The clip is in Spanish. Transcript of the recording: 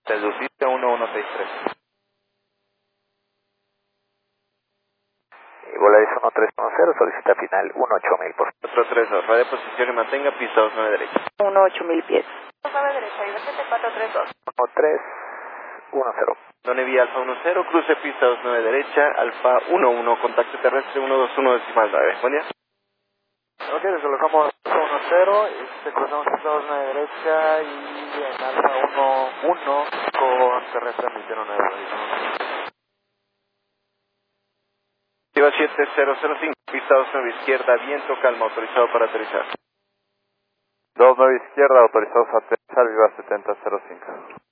Seduciste 1163. Volaris 1310, solicita final 18000, por favor. 432, radio posición y mantenga pista 29 derecha. 18000 pies. 9 derecha y 7432. 1310. Donde vía Alfa 10, cruce pista 29 derecha, Alfa 11, contacto terrestre 121 decimal 9. Buen día. Ok, deslocamos 10, cruzamos pista 29 derecha y en Alfa 11 con terrestre 219. Lleva 7005, pista 29 izquierda, viento, calma, autorizado para aterrizar. 29 izquierda, autorizados a aterrizar, viva 7005.